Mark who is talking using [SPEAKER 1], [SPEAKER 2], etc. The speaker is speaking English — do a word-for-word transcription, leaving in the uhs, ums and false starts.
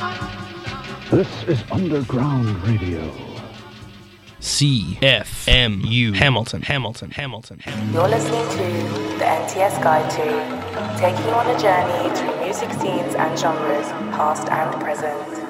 [SPEAKER 1] This is Underground Radio.
[SPEAKER 2] C F M U Hamilton, Hamilton, Hamilton, Hamilton.
[SPEAKER 3] You're listening to the N T S Guide to, taking you on a journey through music scenes and genres, past and present.